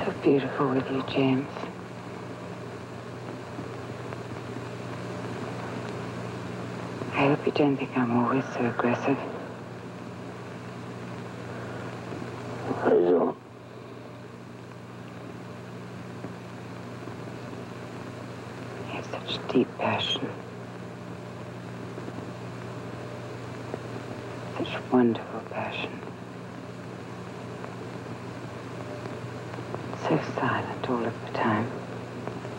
So beautiful with you, James. I hope you don't think I'm always so aggressive. I don't. You have such deep passion. Such wonderful passion. So silent all of the time.